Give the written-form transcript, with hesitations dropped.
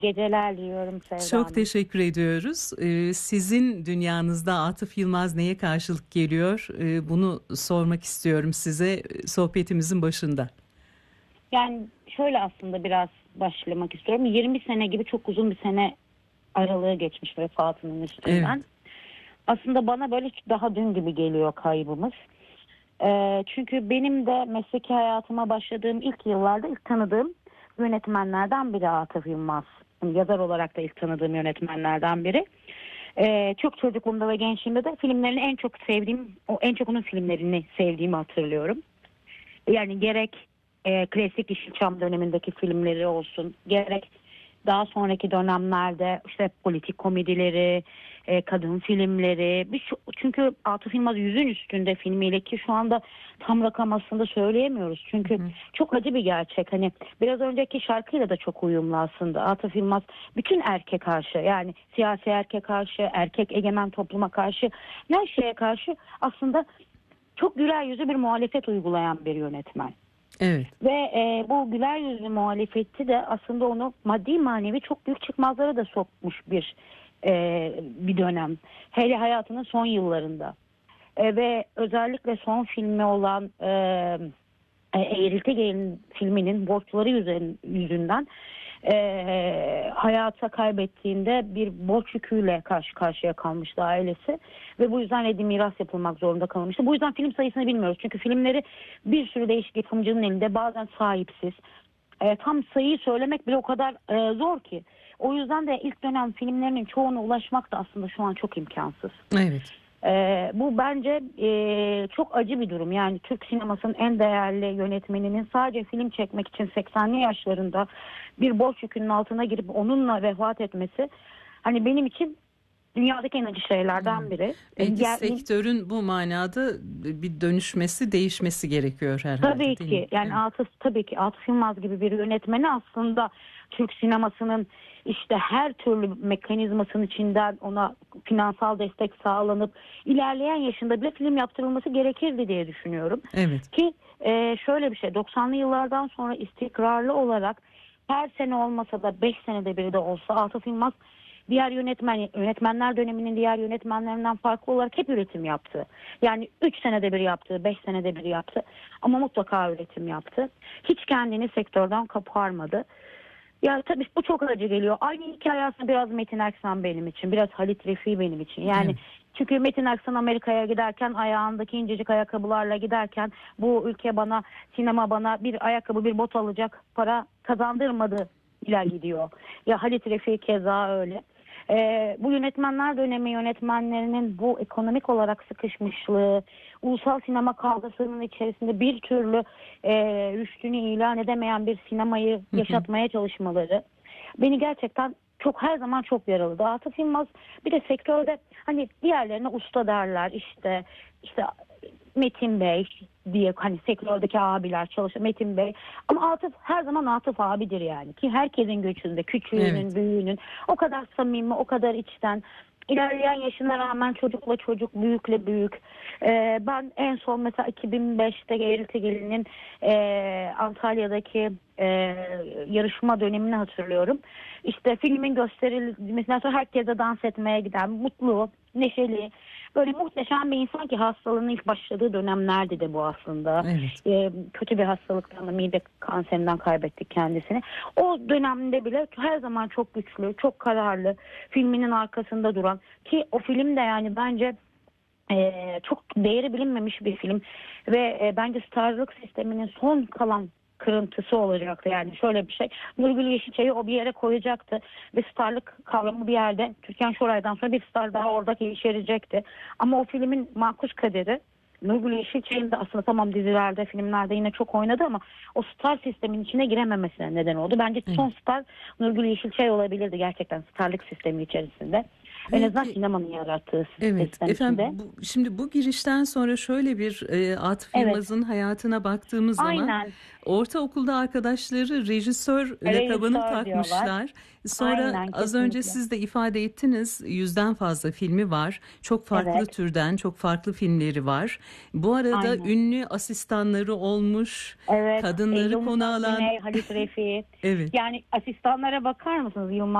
geceler diliyorum Sevda Çok Hanım. teşekkür ediyoruz. Sizin dünyanızda Atıf Yılmaz neye karşılık geliyor? Bunu sormak istiyorum size sohbetimizin başında. Yani şöyle aslında biraz başlamak istiyorum. 20 sene gibi çok uzun bir sene aralığı geçmiş vefatının Evet. üstünden. Aslında bana böyle daha dün gibi geliyor kaybımız. Çünkü benim de mesleki hayatıma başladığım ilk yıllarda ilk tanıdığım yönetmenlerden biri Atıf Yılmaz. Yazar olarak da ilk tanıdığım yönetmenlerden biri. Çok çocukluğumda ve gençliğimde de filmlerini en çok sevdiğim, en çok onun filmlerini sevdiğimi hatırlıyorum. Yani gerek klasik Yeşilçam dönemindeki filmleri olsun, gerek daha sonraki dönemlerde işte politik komedileri, kadın filmleri. Çünkü Atıf Yılmaz 100'ün üstünde filmiyle, ki şu anda tam rakam aslında söyleyemiyoruz. Çünkü çok acı bir gerçek. Hani biraz önceki şarkıyla da çok uyumlu aslında. Atıf Yılmaz bütün erkeğe karşı, yani siyasi erkeğe karşı, erkek egemen topluma karşı, her şeye karşı aslında çok güler yüzlü bir muhalefet uygulayan bir yönetmen. Evet. Ve bu güler yüzlü muhalefeti de aslında onu maddi manevi çok büyük çıkmazlara da sokmuş bir dönem. Hele hayatının son yıllarında. Ve özellikle son filmi olan Eğrilti Gelin filminin borçları yüzünden hayata kaybettiğinde bir borç yüküyle karşı karşıya kalmıştı ailesi ve bu yüzden reddi miras yapılmak zorunda kalmıştı. Bu yüzden film sayısını bilmiyoruz. Çünkü filmleri bir sürü değişik yapımcının elinde, bazen sahipsiz. Tam sayıyı söylemek bile o kadar zor ki. O yüzden de ilk dönem filmlerinin çoğuna ulaşmak da aslında şu an çok imkansız. Evet. Bu bence çok acı bir durum. Yani Türk sinemasının en değerli yönetmeninin sadece film çekmek için 80'li yaşlarında bir borç yükünün altına girip onunla vefat etmesi, hani benim için dünyadaki en acı şeylerden biri. Belki sektörün bu manada bir dönüşmesi, değişmesi gerekiyor herhalde. Tabii değil ki. mi? Yani Atıf Yılmaz gibi bir yönetmeni aslında Türk sinemasının işte her türlü mekanizmasının içinden ona finansal destek sağlanıp ilerleyen yaşında bile film yaptırılması gerekirdi diye düşünüyorum. Evet. Ki şöyle bir şey, 90'lı yıllardan sonra istikrarlı olarak her sene olmasa da 5 senede bir de olsa Atıf Yılmaz diğer yönetmenler döneminin diğer yönetmenlerinden farklı olarak hep üretim yaptı. Yani 3 senede bir yaptı, 5 senede bir yaptı ama mutlaka üretim yaptı. Hiç kendini sektörden koparmadı. Ya tabii bu çok acı geliyor. Aynı hikaye aslında biraz Metin Erksan benim için, biraz Halit Refi benim için. Yani çünkü Metin Erksan Amerika'ya giderken ayağındaki incecik ayakkabılarla giderken bu ülke bana, sinema bana bir ayakkabı, bir bot alacak para kazandırmadı ile gidiyor. Ya Halit Refi keza öyle. Bu yönetmenler dönemi yönetmenlerinin bu ekonomik olarak sıkışmışlığı, ulusal sinema kavgasının içerisinde bir türlü rüştünü ilan edemeyen bir sinemayı yaşatmaya çalışmaları beni gerçekten her zaman çok yaraladı. Atıf Yılmaz bir de sektörde, hani diğerlerine usta derler, işte Metin Bey diye, hani sektördeki abiler çalışıyor, Metin Bey, ama Atıf her zaman Atıf abidir yani, ki herkesin göçünde, küçüğünün, büyüğünün o kadar samimi, o kadar içten, ilerleyen yaşına rağmen çocukla çocuk, büyükle büyük. Ben en son mesela 2005'te Eğrilti Gelin'in Antalya'daki yarışma dönemini hatırlıyorum. İşte filmin gösterilmesinden sonra herkese dans etmeye giden, mutlu, neşeli, böyle muhteşem bir insan, ki hastalığının ilk başladığı dönemlerdi de bu aslında. Evet. Kötü bir hastalıktan da, mide kanserinden kaybettik kendisini. O dönemde bile her zaman çok güçlü, çok kararlı, filminin arkasında duran, ki o film de yani bence çok değeri bilinmemiş bir film ve bence starlık sisteminin son kalan kırıntısı olacaktı. Yani şöyle bir şey, Nurgül Yeşilçay'ı o bir yere koyacaktı ve starlık kavramı bir yerde, Türkan Şoray'dan sonra bir star daha orada yeşerecekti. Ama o filmin makus kaderi, Nurgül Yeşilçay'ın da aslında tamam dizilerde, filmlerde yine çok oynadı ama o star sistemin içine girememesine neden oldu. Bence son star Nurgül Yeşilçay olabilirdi gerçekten starlık sistemi içerisinde. En azından Peki, sinemanın yarattığı evet sistem efendim, içinde. şimdi bu girişten sonra şöyle bir Atıf Evet, Yılmaz'ın hayatına baktığımız zaman aynen. ortaokulda arkadaşları rejisör lakabını Rejisör diyorlar. takmışlar. Sonra Aynen, az önce kesinlikle. siz de ifade ettiniz, 100'den fazla filmi var. Çok farklı Evet, türden, çok farklı filmleri var. Bu arada aynen. ünlü asistanları olmuş, Evet, kadınları konu Yılmaz alan, Güney, Halit Refi. evet. Yani asistanlara bakar mısınız? Yılmaz